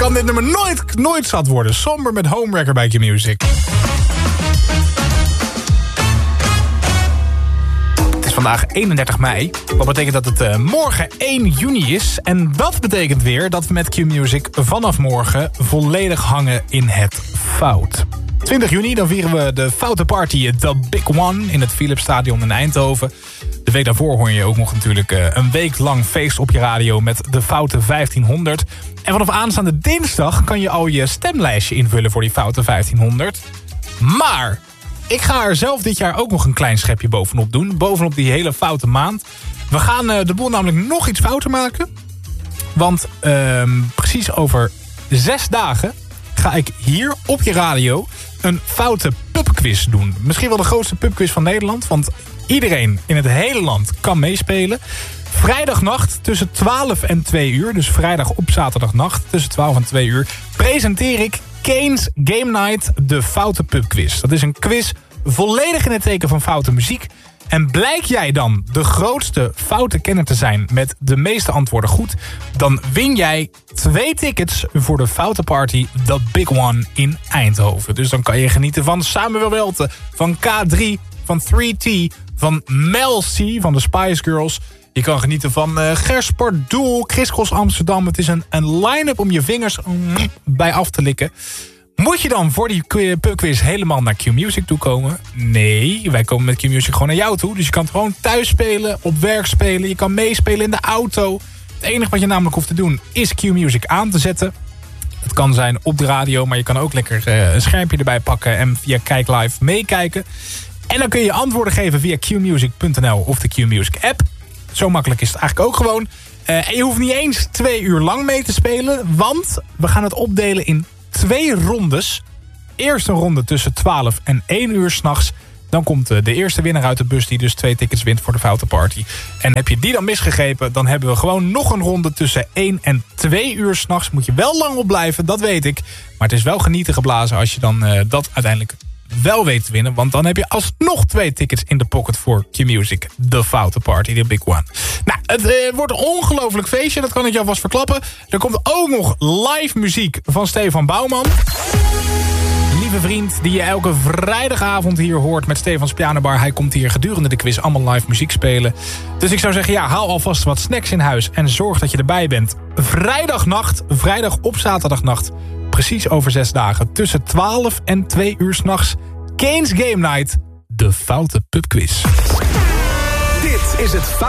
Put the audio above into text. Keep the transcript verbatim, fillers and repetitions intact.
kan dit nummer nooit, nooit zat worden. Somber met Homewrecker bij Q-Music. Het is vandaag eenendertig mei. Wat betekent dat het uh, morgen één juni is. En dat betekent weer dat we met Q-Music vanaf morgen volledig hangen in het fout. twintig juni, dan vieren we de Foute Party The Big One in het Philipsstadion in Eindhoven. De week daarvoor hoor je ook nog natuurlijk uh, een week lang feest op je radio met de Foute vijftienhonderd. En vanaf aanstaande dinsdag kan je al je stemlijstje invullen voor die Foute vijftienhonderd. Maar ik ga er zelf dit jaar ook nog een klein schepje bovenop doen. Bovenop die hele foute maand. We gaan uh, de boel namelijk nog iets fouter maken. Want uh, precies over zes dagen ga ik hier op je radio een foute pubquiz doen. Misschien wel de grootste pubquiz van Nederland. Want iedereen in het hele land kan meespelen. Vrijdagnacht tussen twaalf en twee uur. Dus vrijdag op zaterdagnacht tussen twaalf en twee uur. Presenteer ik Kane's Game Night, de foute pubquiz. Dat is een quiz volledig in het teken van foute muziek. En blijk jij dan de grootste foute kenner te zijn met de meeste antwoorden goed, dan win jij twee tickets voor de Foute Party The Big One in Eindhoven. Dus dan kan je genieten van Samuel Welte, van K drie, van three T, van Mel C, van de Spice Girls. Je kan genieten van uh, Gers Pardoel, Chris Cross Amsterdam. Het is een, een line-up om je vingers mm, bij af te likken. Moet je dan voor die pubquiz helemaal naar Q-Music toe komen? Nee, wij komen met Q-Music gewoon naar jou toe. Dus je kan het gewoon thuis spelen, op werk spelen. Je kan meespelen in de auto. Het enige wat je namelijk hoeft te doen is Q-Music aan te zetten. Het kan zijn op de radio, maar je kan ook lekker uh, een schermpje erbij pakken en via Kijk Live meekijken. En dan kun je antwoorden geven via q music punt n l of de Q-Music app. Zo makkelijk is het eigenlijk ook gewoon. Uh, en je hoeft niet eens twee uur lang mee te spelen, want we gaan het opdelen in twee rondes. Eerst een ronde tussen twaalf en één uur 's nachts. Dan komt de eerste winnaar uit de bus die dus twee tickets wint voor de Foute Party. En heb je die dan misgegrepen, dan hebben we gewoon nog een ronde tussen één en twee uur 's nachts. Moet je wel lang op blijven, dat weet ik. Maar het is wel genieten geblazen als je dan uh, dat uiteindelijk wel weet te winnen. Want dan heb je alsnog twee tickets in de pocket voor Q-Music. The Foute Party, the big one. Nou, het uh, wordt een ongelooflijk feestje. Dat kan ik je alvast verklappen. Er komt ook nog live muziek van Stefan Bouwman. Lieve vriend die je elke vrijdagavond hier hoort met Stefans Pianobar. Hij komt hier gedurende de quiz allemaal live muziek spelen. Dus ik zou zeggen, ja, haal alvast wat snacks in huis en zorg dat je erbij bent. Vrijdagnacht, vrijdag op zaterdagnacht. Precies over zes dagen. Tussen twaalf en twee uur 's nachts. Kane's Game Night. De Foute Pubquiz. Dit is het